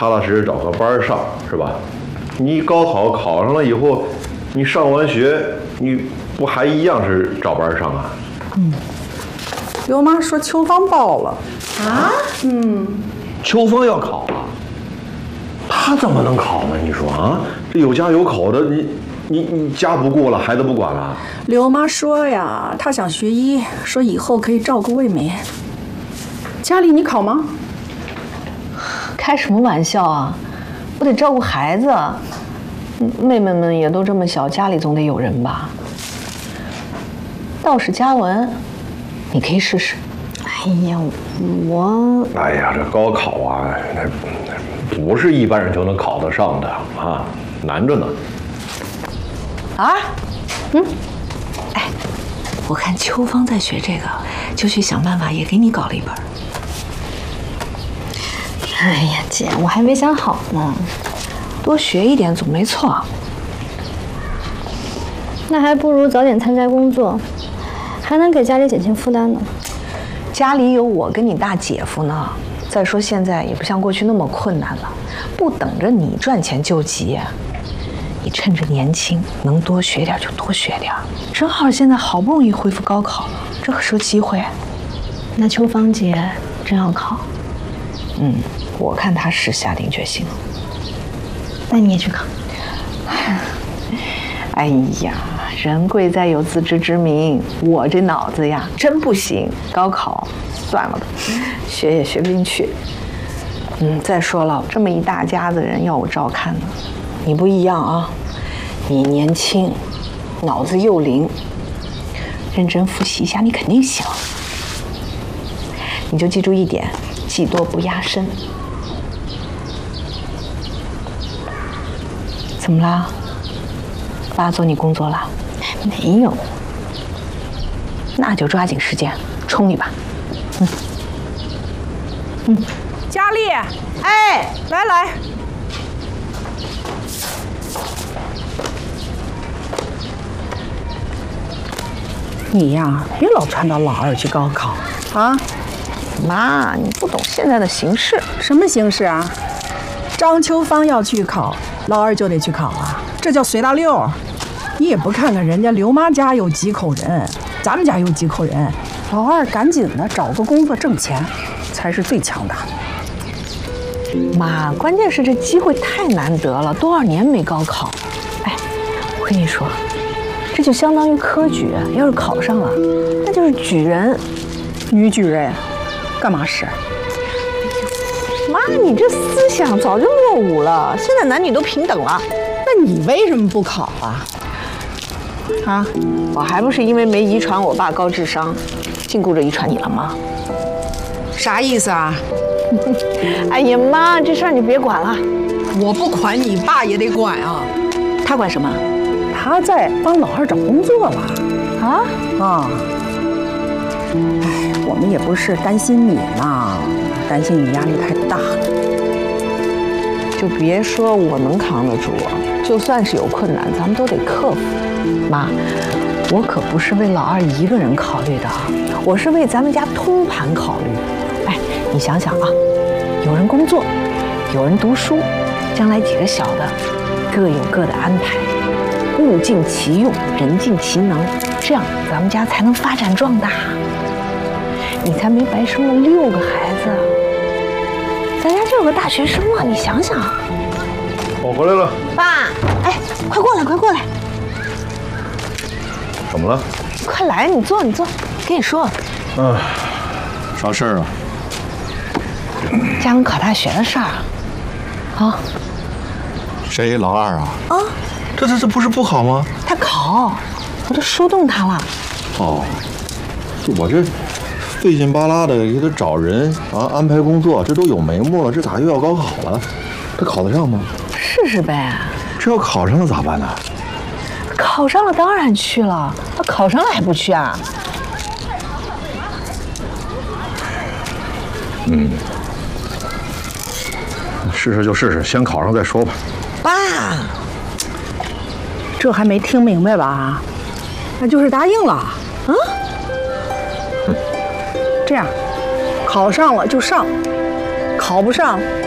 踏踏实实找个班上，是吧？你高考考上了以后，你上完学，你不还一样是找班上啊？ 刘妈说秋芳报了啊？ 秋芳要考啊？她怎么能考呢？你说啊，这有家有口的，你家不顾了，孩子不管了？ 刘妈说呀，她想学医，说以后可以照顾魏美。佳丽，你考吗？ 开什么玩笑啊！我得照顾孩子，妹妹们也都这么小，家里总得有人吧。道士嘉文，你可以试试。 哎呀，我…… 哎呀，这高考啊，那不是一般人就能考得上的啊，难着呢。 啊？哎，我看秋芳在学这个，就去想办法也给你搞了一本。 哎呀，姐，我还没想好呢。 多学一点总没错。 那还不如早点参加工作，还能给家里减轻负担呢。 家里有我跟你大姐夫呢。再说现在也不像过去那么困难了，不等着你赚钱救急。你趁着年轻，能多学点就多学点。正好现在好不容易恢复高考了，这可是个机会。 那秋芳姐真要考？ 我看她是下定决心了。 那你也去考。 哎呀，人贵在有自知之明，我这脑子呀真不行，高考算了吧，学也学不进去。再说了，这么一大家子人要我照看呢，你不一样啊，你年轻，脑子又灵，认真复习一下，你肯定行。你就记住一点，技多不压身。怎么啦？爸做你工作了？ 没有。 那就抓紧时间冲一把。 佳丽，哎，来，你呀，别老传到老二去高考啊！ 妈，你不懂现在的形势。 什么形势啊？张秋芳要去考，老二就得去考啊，这叫随大溜。你也不看看人家刘妈家有几口人，咱们家有几口人，老二赶紧的找个工作挣钱，才是最强的。 妈，关键是这机会太难得了，多少年没高考。哎，我跟你说，这就相当于科举，要是考上了，那就是举人。 女举人，干嘛使？ 妈，你这思想早就落伍了，现在男女都平等了。 那你为什么不考啊？啊， 我还不是因为没遗传我爸高智商，禁锢着遗传你了吗？ 啥意思啊？ 哎呀妈，这事儿你别管了。 我不管，你爸也得管啊。 他管什么？ 他在帮老二找工作了。啊！哎，我们也不是担心你呢，担心你压力太大了。 就别说我能扛得住，就算是有困难，咱们都得克服。妈，我可不是为老二一个人考虑的，我是为咱们家通盘考虑。哎，你想想啊，有人工作，有人读书，将来几个小的各有各的安排，物尽其用，人尽其能，这样咱们家才能发展壮大。你才没白生了6个孩子，咱家就有个大学生啊！你想想。 我回来了。 爸，哎，快过来，快过来！ 怎么了？ 快来，你坐，你坐。跟你说， 啥事儿啊？ 嘉文考大学的事儿。啊？ 谁？老二啊？ 啊？ 这不是不考吗？ 他考，我都说动他了。 哦，我这费劲巴拉的给他找人啊，安排工作，这都有眉目了，这咋又要高考了？他考得上吗？ 试试呗。 这要考上了咋办呢？ 考上了当然去了，他考上了还不去啊？ 试试就试试，先考上再说吧。 爸， 这还没听明白吧？那就是答应了。啊？这样，考上了就上，考不上